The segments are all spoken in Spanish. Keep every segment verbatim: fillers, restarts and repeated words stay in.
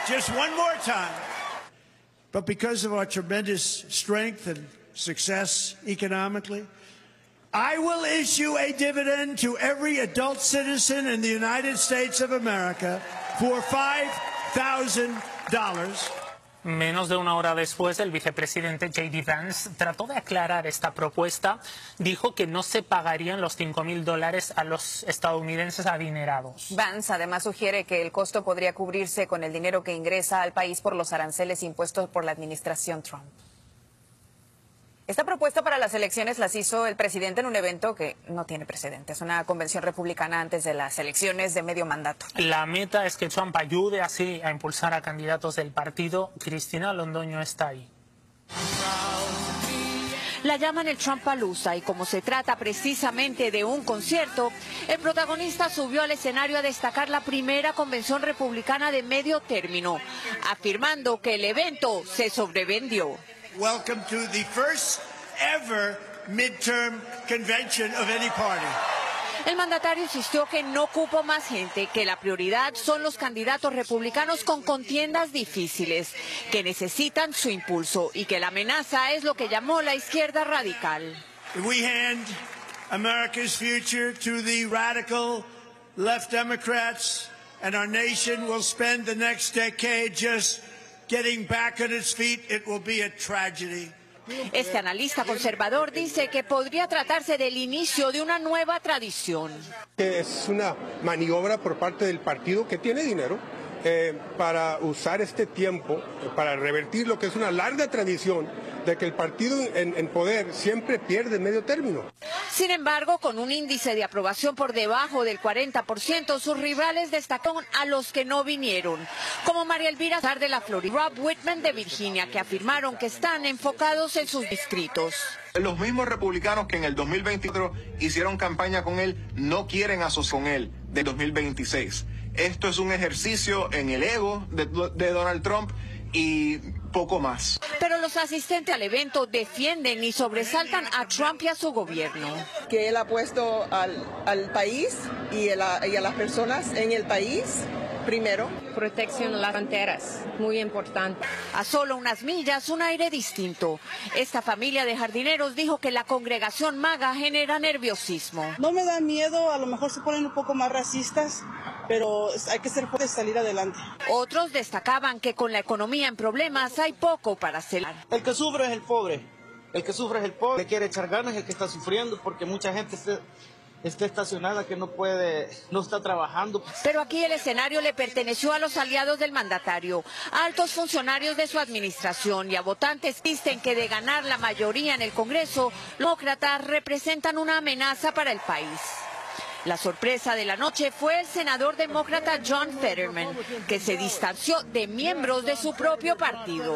just one more time. But because of our tremendous strength and success economically, I will issue a dividend to every adult citizen in the United States of America for five thousand dollars. Menos de una hora después, el vicepresidente J D Vance trató de aclarar esta propuesta. Dijo que no se pagarían los cinco mil dólares a los estadounidenses adinerados. Vance además sugiere que el costo podría cubrirse con el dinero que ingresa al país por los aranceles impuestos por la administración Trump. Esta propuesta para las elecciones las hizo el presidente en un evento que no tiene precedentes, una convención republicana antes de las elecciones de medio mandato. La meta es que Trump ayude así a impulsar a candidatos del partido. Cristina Londoño está ahí. La llaman el Trumpalooza y como se trata precisamente de un concierto, el protagonista subió al escenario a destacar la primera convención republicana de medio término, afirmando que el evento se sobrevendió. Welcome to the first ever midterm convention of any party. El mandatario insistió que no cupo más gente, que la prioridad son los candidatos republicanos con contiendas difíciles, que necesitan su impulso y que la amenaza es lo que llamó la izquierda radical. We hand America's future to the radical left Democrats, and our nation will spend the next decade just getting back on its feet. It will be a tragedy. Este analista conservador dice que podría tratarse del inicio de una nueva tradición. Es una maniobra por parte del partido que tiene dinero eh, para usar este tiempo, eh, para revertir lo que es una larga tradición de que el partido en, en poder siempre pierde en medio término. Sin embargo, con un índice de aprobación por debajo del cuarenta por ciento, sus rivales destacaron a los que no vinieron, como María Elvira Salazar de la Florida y Rob Whitman de Virginia, que afirmaron que están enfocados en sus distritos. Los mismos republicanos que en el dos mil veinticuatro hicieron campaña con él no quieren asociarse con él de dos mil veintiséis. Esto es un ejercicio en el ego de, de Donald Trump y poco más. Pero los asistentes al evento defienden y sobresaltan a Trump y a su gobierno. Que él ha puesto al, al país y a, la, y a las personas en el país primero. Protección de las fronteras, muy importante. A solo unas millas, un aire distinto. Esta familia de jardineros dijo que la congregación MAGA genera nerviosismo. No me da miedo, a lo mejor se ponen un poco más racistas, pero hay que ser fuertes y salir adelante. Otros destacaban que con la economía en problemas hay poco para hacer. El que sufre es el pobre, el que sufre es el pobre, el que quiere echar ganas es el que está sufriendo porque mucha gente se... está estacionada, que no puede, no está trabajando. Pero aquí el escenario le perteneció a los aliados del mandatario, a altos funcionarios de su administración y a votantes que dicen que de ganar la mayoría en el Congreso, los demócratas representan una amenaza para el país. La sorpresa de la noche fue el senador demócrata John Fetterman, que se distanció de miembros de su propio partido.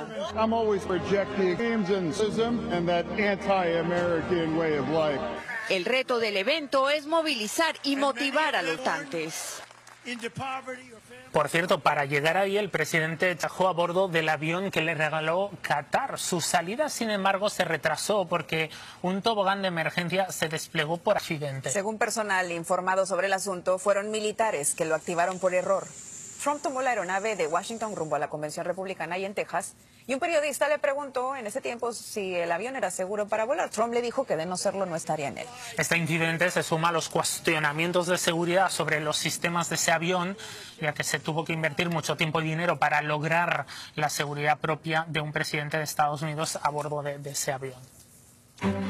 El reto del evento es movilizar y motivar a los votantes. Por cierto, para llegar ahí el presidente viajó a bordo del avión que le regaló Qatar. Su salida, sin embargo, se retrasó porque un tobogán de emergencia se desplegó por accidente. Según personal informado sobre el asunto, fueron militares que lo activaron por error. Trump tomó la aeronave de Washington rumbo a la convención republicana ahí en Texas y un periodista le preguntó en ese tiempo si el avión era seguro para volar. Trump le dijo que de no serlo no estaría en él. Este incidente se suma a los cuestionamientos de seguridad sobre los sistemas de ese avión, ya que se tuvo que invertir mucho tiempo y dinero para lograr la seguridad propia de un presidente de Estados Unidos a bordo de, de ese avión.